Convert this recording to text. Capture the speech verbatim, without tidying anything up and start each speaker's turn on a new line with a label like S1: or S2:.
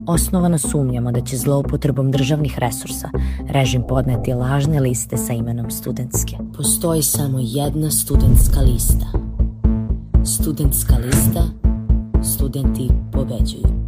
S1: Osnovano sumnjamo da će zloupotrebom državnih resursa režim podneti lažne liste sa imenom studentske. Postoji samo jedna studentska lista. Studentska lista, studenti pobeđuju.